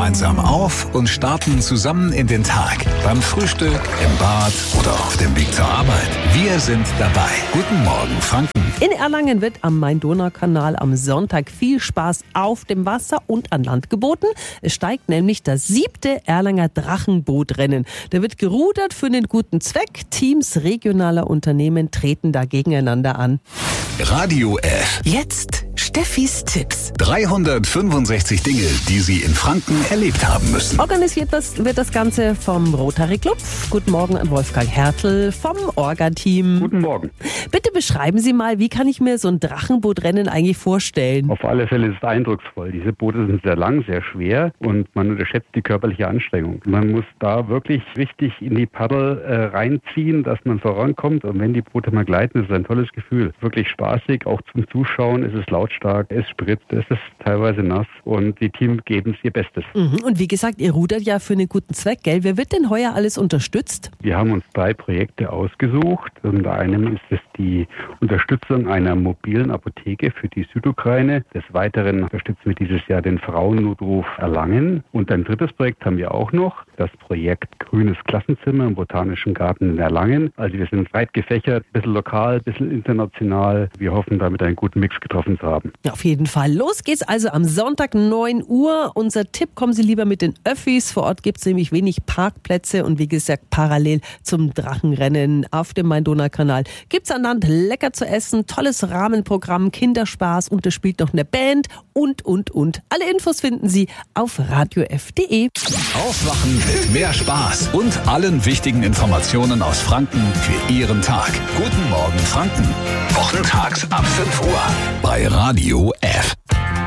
gemeinsam auf und starten zusammen in den Tag. Beim Frühstück, im Bad oder auf dem Weg zur Arbeit. Wir sind dabei. Guten Morgen, Franken. In Erlangen wird am Main-Donau-Kanal am Sonntag viel Spaß auf dem Wasser und an Land geboten. Es steigt nämlich das 7. Erlanger Drachenbootrennen. Da wird gerudert für den guten Zweck. Teams regionaler Unternehmen treten da gegeneinander an. Radio F. Jetzt Steffis Tipps. 365 Dinge, die Sie in Franken erlebt haben müssen. Organisiert wird das Ganze vom Rotary Club. Guten Morgen an Wolfgang Hertel vom Orga-Team. Guten Morgen. Bitte beschreiben Sie mal, wie kann ich mir so ein Drachenbootrennen eigentlich vorstellen? Auf alle Fälle ist es eindrucksvoll. Diese Boote sind sehr lang, sehr schwer und man unterschätzt die körperliche Anstrengung. Man muss da wirklich richtig in die Paddel reinziehen, dass man vorankommt. Und wenn die Boote mal gleiten, ist es ein tolles Gefühl. Wirklich spaßig, auch zum Zuschauen. Es ist lautstark, es spritzt, es ist teilweise nass und die Teams geben es ihr Bestes. Und wie gesagt, ihr rudert ja für einen guten Zweck, gell? Wer wird denn heuer alles unterstützt? Wir haben uns 3 Projekte ausgesucht. Unter einem ist es die Unterstützung einer mobilen Apotheke für die Südukraine. Des Weiteren unterstützen wir dieses Jahr den Frauennotruf Erlangen. Und ein drittes Projekt haben wir auch noch, das Projekt Grünes Klassenzimmer im Botanischen Garten in Erlangen. Also wir sind weit gefächert, ein bisschen lokal, ein bisschen international. Wir hoffen, damit einen guten Mix getroffen zu haben. Ja, auf jeden Fall. Los geht's also am Sonntag 9 Uhr. Unser Tipp, kommen Sie lieber mit den Öffis. Vor Ort gibt es nämlich wenig Parkplätze und wie gesagt, parallel zum Drachenrennen auf dem Main-Donau-Kanal gibt es an Land lecker zu essen, tolles Rahmenprogramm, Kinderspaß und es spielt noch eine Band und. Alle Infos finden Sie auf radiof.de. Aufwachen mit mehr Spaß und allen wichtigen Informationen aus Franken für Ihren Tag. Guten Morgen, Franken. Wochentags ab 5 Uhr bei Radio F.